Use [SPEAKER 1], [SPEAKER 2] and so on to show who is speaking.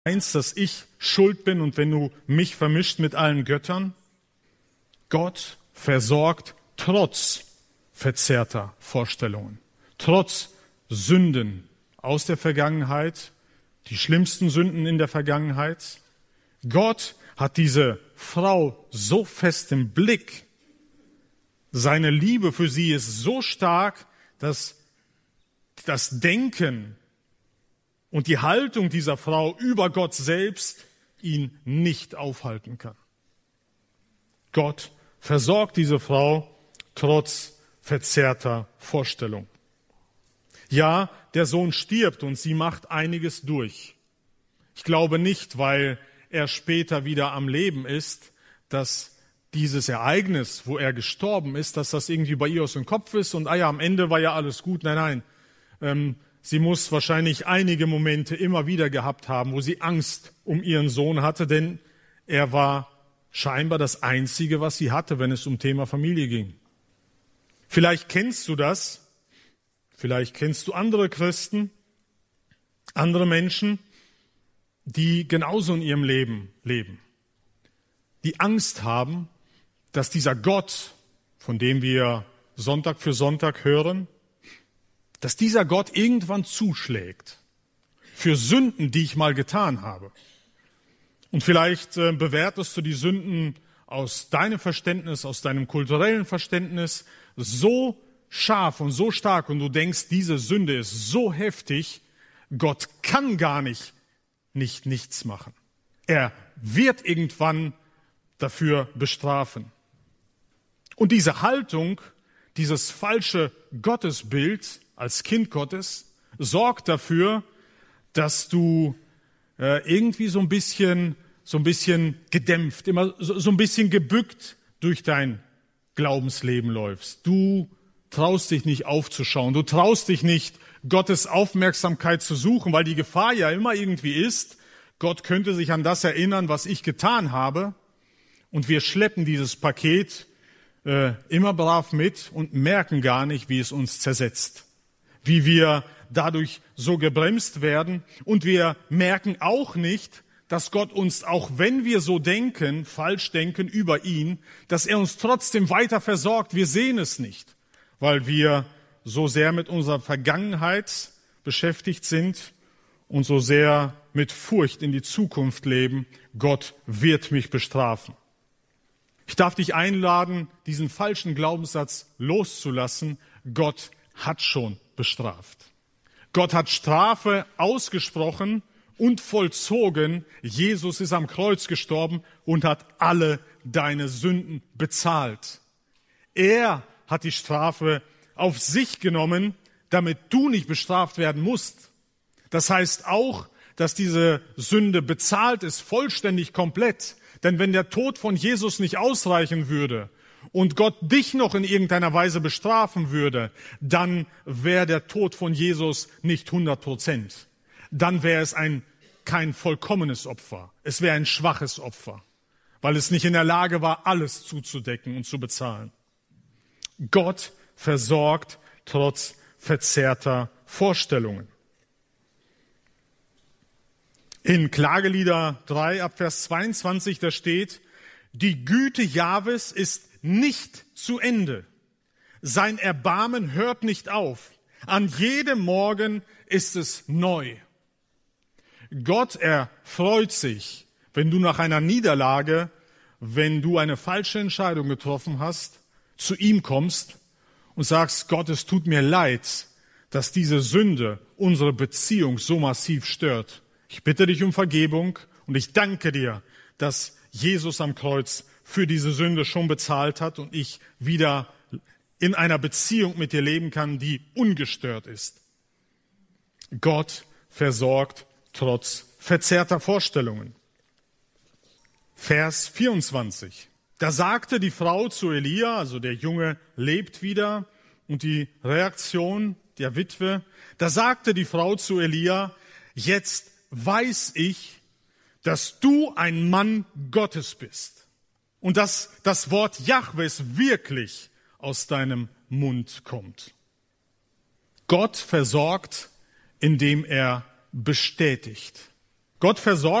[SPEAKER 1] meinst, dass ich schuld bin und wenn du mich vermischt mit allen Göttern? Gott versorgt trotz verzerrter Vorstellungen, trotz Sünden aus der Vergangenheit, die schlimmsten Sünden in der Vergangenheit. Gott hat diese Frau so fest im Blick. Seine Liebe für sie ist so stark, dass das Denken und die Haltung dieser Frau über Gott selbst ihn nicht aufhalten kann. Gott versorgt diese Frau trotz verzerrter Vorstellung. Ja, der Sohn stirbt und sie macht einiges durch. Ich glaube nicht, weil er später wieder am Leben ist, dass dieses Ereignis, wo er gestorben ist, dass das irgendwie bei ihr aus dem Kopf ist und am Ende war ja alles gut. Nein. Sie muss wahrscheinlich einige Momente immer wieder gehabt haben, wo sie Angst um ihren Sohn hatte, denn er war scheinbar das Einzige, was sie hatte, wenn es um Thema Familie ging. Vielleicht kennst du das, vielleicht kennst du andere Christen, andere Menschen, die genauso in ihrem Leben leben, die Angst haben, dass dieser Gott, von dem wir Sonntag für Sonntag hören, dass dieser Gott irgendwann zuschlägt für Sünden, die ich mal getan habe. Und vielleicht bewertest du die Sünden aus deinem Verständnis, aus deinem kulturellen Verständnis so scharf und so stark und du denkst, diese Sünde ist so heftig, Gott kann gar nicht nichts machen. Er wird irgendwann dafür bestrafen. Und diese Haltung, dieses falsche Gottesbild als Kind Gottes sorgt dafür, dass du irgendwie so ein bisschen gedämpft, immer so ein bisschen gebückt durch dein Glaubensleben läufst. Du traust dich nicht aufzuschauen, du traust dich nicht, Gottes Aufmerksamkeit zu suchen, weil die Gefahr ja immer irgendwie ist, Gott könnte sich an das erinnern, was ich getan habe. Und wir schleppen dieses Paket immer brav mit und merken gar nicht, wie es uns zersetzt. Wie wir dadurch so gebremst werden. Und wir merken auch nicht, dass Gott uns, auch wenn wir so denken, falsch denken über ihn, dass er uns trotzdem weiter versorgt. Wir sehen es nicht, weil wir so sehr mit unserer Vergangenheit beschäftigt sind und so sehr mit Furcht in die Zukunft leben. Gott wird mich bestrafen. Ich darf dich einladen, diesen falschen Glaubenssatz loszulassen. Gott hat schon bestraft. Gott hat Strafe ausgesprochen und vollzogen. Jesus ist am Kreuz gestorben und hat alle deine Sünden bezahlt. Er hat die Strafe auf sich genommen, damit du nicht bestraft werden musst. Das heißt auch, dass diese Sünde bezahlt ist, vollständig, komplett. Denn wenn der Tod von Jesus nicht ausreichen würde und Gott dich noch in irgendeiner Weise bestrafen würde, dann wäre der Tod von Jesus nicht 100%. Dann wäre es kein vollkommenes Opfer. Es wäre ein schwaches Opfer, weil es nicht in der Lage war, alles zuzudecken und zu bezahlen. Gott versorgt trotz verzerrter Vorstellungen. In Klagelieder 3 ab Vers 22, da steht, die Güte Jahwes ist nicht zu Ende. Sein Erbarmen hört nicht auf. An jedem Morgen ist es neu. Gott erfreut sich, wenn du nach einer Niederlage, wenn du eine falsche Entscheidung getroffen hast, zu ihm kommst und sagst, Gott, es tut mir leid, dass diese Sünde unsere Beziehung so massiv stört. Ich bitte dich um Vergebung und ich danke dir, dass Jesus am Kreuz für diese Sünde schon bezahlt hat und ich wieder in einer Beziehung mit dir leben kann, die ungestört ist. Gott versorgt trotz verzerrter Vorstellungen. Vers 24. Da sagte die Frau zu Elia, also der Junge lebt wieder, und die Reaktion der Witwe, da sagte die Frau zu Elia, jetzt weiß ich, dass du ein Mann Gottes bist und dass das Wort Jahwes wirklich aus deinem Mund kommt. Gott versorgt, indem er bestätigt. Gott versorgt